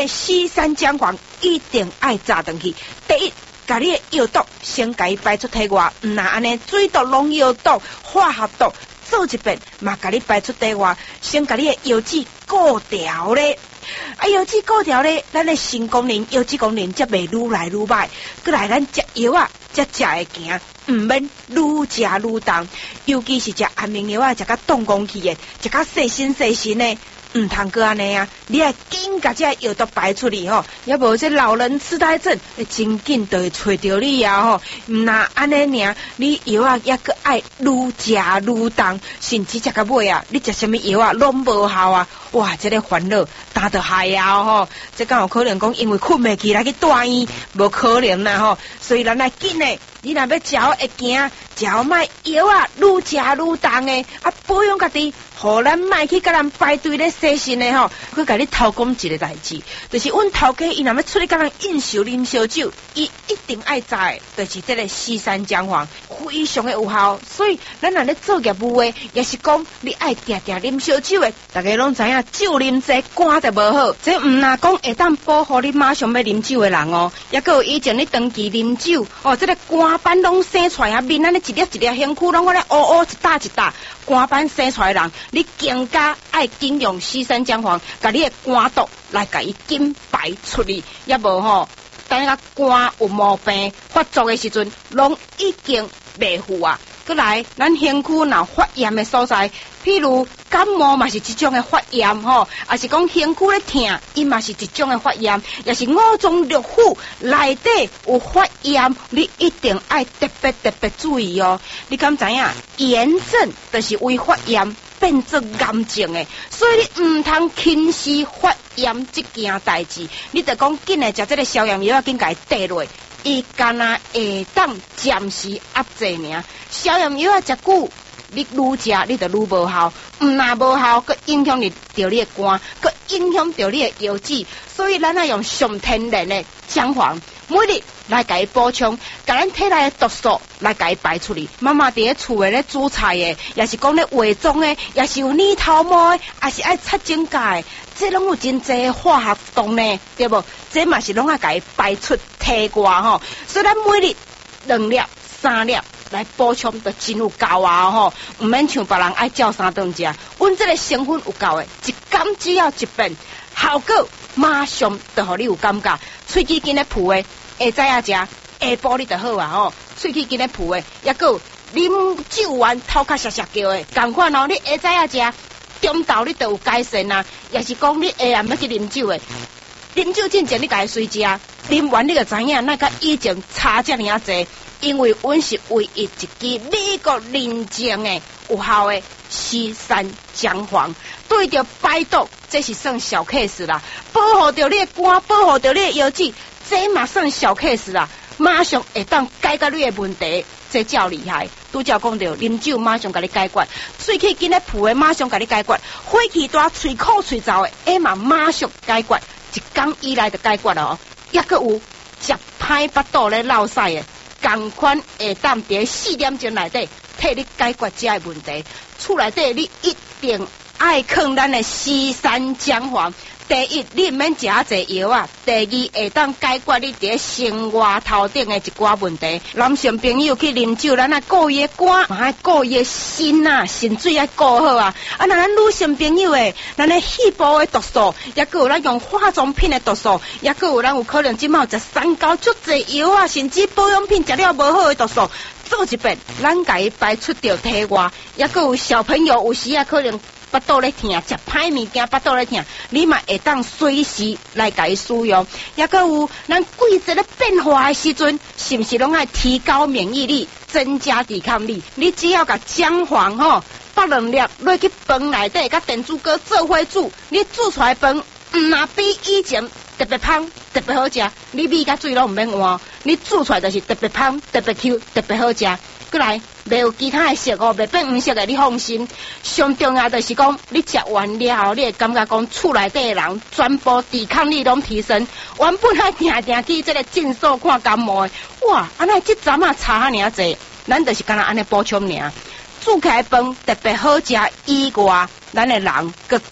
西山姜黄一定爱炸断去。第一，甲你的药毒先甲伊排出体外，毋那安尼水毒、农药毒、化学毒做一遍，嘛甲你排出体外，先甲你的药质固调咧。药质固调咧，咱的肾功能、药质功能才袂愈来愈歹。过来，咱食药啊，才食会行，毋免愈食愈重。尤其是食安眠药啊，食甲动讲去的，食甲细心的。唔通过安尼啊！你要紧甲这药毒排出去吼，要无这老人痴呆症真紧就会找着你啊吼！唔那安尼尔，你药啊也个爱愈食愈重，甚至食到尾啊，你食什么药啊拢无效啊！哇，这个烦恼打得害啊吼！这敢有可能讲因为困袂起来去大医，无可能啦吼！所以咱来紧嘞，你若要食会行，食卖药啊愈食愈重的啊，保养家己。互咱卖去甲人排队咧洗身的吼，佮甲你偷讲一个代志，就是阮头家伊若要出去甲人应酬啉烧酒，伊一定爱知的，就是这个西山姜黄非常的有效。所以咱若咧做业务的，也是讲你爱定定啉烧酒的，大家拢知影酒啉济肝就无好，这毋若讲会当保护你马上要啉酒的人哦。也佮有以前你长期啉酒哦，这个肝斑拢生出来啊，面安尼一粒一粒身躯拢安尼乌乌一搭一搭，肝斑生出来人。你更加爱紧用西山姜黄，甲你的肝毒来甲伊紧排出去，也无吼，等下肝有毛病发作的时阵，拢已经袂赴啊。过来，咱身躯若发炎的所在，譬如感冒嘛是一种的发炎吼，也是讲身躯咧痛，伊嘛是一种的发炎，也是五脏六腑内底有发炎，你一定爱特别注意哦。你敢知影？炎症就是为发炎变作癌症的，所以你唔通轻视发炎这件代志，你得讲紧来食这个消炎药，紧甲伊滴落。伊干那会当暂时压制尔，消炎药啊食久，你愈食你就愈无效，若无效，佮影响你着你的肝，佮影响着你的药质，所以咱要用上天然的姜黄，每日来甲伊补充，甲咱体内的毒素来甲伊排出去。妈妈伫咧厝诶咧煮菜的，也是讲咧化妆的，也是有泥头毛的，也是爱擦指甲的。这拢有真济化学动呢，对不？这嘛是拢要甲伊排出体外吼，所以咱每日2粒、3粒来补充，就真有够啊吼！唔免像别人爱照3顿食，阮这个成分有够的，一工只要一遍，效果马上就互你有感觉，喙齿筋咧浮的，下早仔食，下晡你就好啊吼！喙齿筋咧浮的，也个啉酒完头壳涩涩叫的，共款哦，你下早仔食。中昼你就有改善啊，也是讲你下暗要去啉酒的，啉酒之前你家随食，啉完你就知影，那甲以前差这么济，因为阮是唯一一支美国认证的有效的西山姜黄，对着排毒，这是算小 case 啦，保护着你的肝，保护着你的腰子，这嘛算小 case 啦，马上会当解决你的问题。这叫厉害，拄则讲到啉酒马上甲你解决，喙齿筋咧浮的马上甲你解决，火气大、喙苦喙燥的，嘛马上解决，一工以内就解决了哦。也个有食歹腹肚咧落屎的，共款会当伫4点钟内底替你解决这个问题。厝内底你一定爱放咱的西山姜黄。第一，你唔免食啊济药啊；第二，会当解决你伫生活头顶的一寡问题。男性朋友去啉酒，咱爱顾伊的肝，嘛爱顾伊的心啊，肾水爱顾好啊。啊，那咱女性朋友诶，咱的细胞的毒素，也个有咱用化妆品的毒素，也个有咱有可能即卖食三高足济药啊，甚至保养品食了无好的毒素。做一遍，咱家己排出掉体外，也个有小朋友有时啊可能腹肚咧痛，食歹物件腹肚咧痛，你嘛会当随时来家己使用。也个有咱季节咧变化的时阵，是不是拢爱提高免疫力，增加抵抗力？你只要甲姜黄吼8、2粒落去饭内底，甲电子锅做伙煮，你煮出来饭，若比以前特别香，特别好食，你米甲水拢唔免换，你煮出来就是特别香，特别 Q， 特别好食。过来，袂有其他的色哦，袂变黄色的，你放心。上重要就是讲，你食完了后，你会感觉讲厝内底的人全部抵抗力拢提升。原本还定去这个诊所看感冒的，哇，安尼这阵啊差遐尔济，咱就是干那安尼补充尔。煮起来饭特别好食以外，咱的人佮特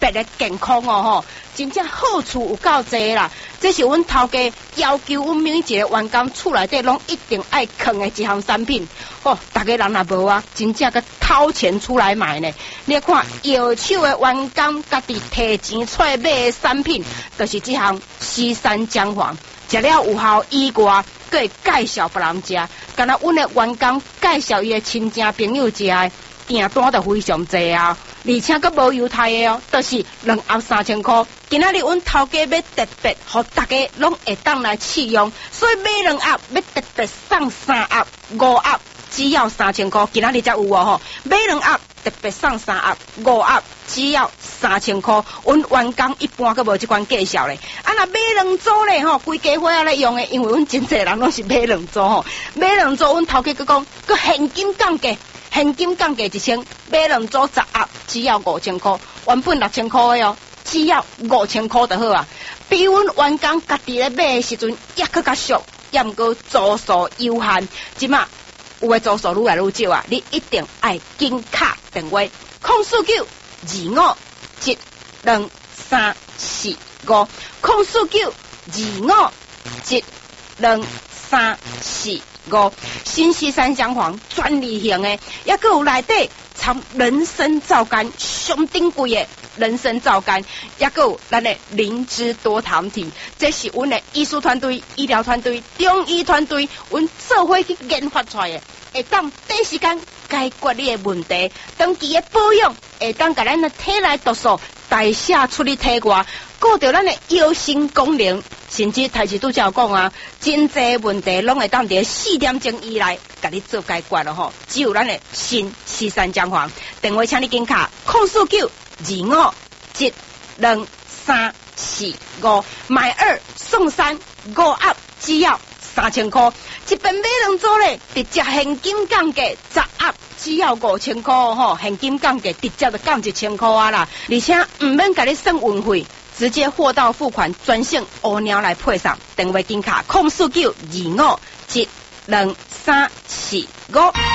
别的健康哦，真正好处有够多啦。这是阮头家要求阮每一个员工厝内底拢一定爱放的一项产品。大家人若无啊，真正个掏钱出来买呢。你看摇手的员工家己摕钱出来买的产品，就是这项西山姜黄。食了有效以外，佫会介绍别人食。敢若阮的员工介绍伊的亲戚朋友食的，订单就非常济啊。而且佫无犹太的哦，就是2盒3000块。今仔日阮头家要特别，互大家拢会当来试用，所以买2盒要特别送3盒、5盒，只要3000块。今仔日才有哦买2盒特别送3盒、5盒，只要3000块。阮员工一般佫无这款介绍咧。若买2组咧规家伙仔咧用的，因为阮真侪人拢是买2组买2组，阮头家佫讲，佫现金降价。现金降价1000，买2组10盒，只要5000块。原本6000块的哦，只要5000块就好啊。比阮员工家己咧买的时阵，也佫较俗，也毋过组数有限。即马有的组数愈来愈少啊，你一定爱紧卡电话049-25-12345 049-25-12345。新西山姜黄专利型的，也佫有内底掺人参皂苷，上顶贵的人参皂苷，也佫有咱的灵芝多糖体。这是阮的医术团队、医疗团队、中医团队，阮做伙去研发出来的，会当第一时间解决你的问题。长期的保养，会当甲咱的体内毒素代谢出去体外，顾到咱的腰心功能。甚至台市拄则有讲啊，真济问题拢会当伫4点钟以内甲你做解决咯吼。只有咱的新西山姜黄，电话请你紧卡049-25-12345，买2送3，5盒只要3000块。一边买2组咧，直接现金降价10盒，只要5000块吼，现金降价直接就降1000块啊啦，而且唔免甲你算运费。直接货到付款，专线乌鸟来配上。电话金卡049-25-12345。